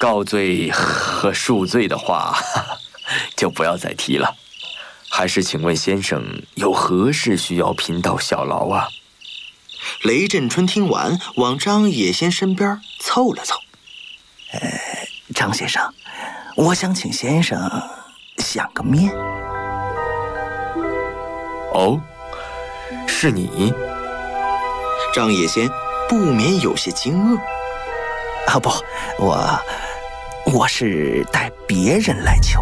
告罪和恕罪的话，就不要再提了。还是请问先生有何事需要贫道效劳啊？ 雷震春听完，往张野仙身边凑了凑。 张先生，我想请先生相个面。 哦，是你？ 张野仙不免有些惊愕。 啊不，我是带别人来求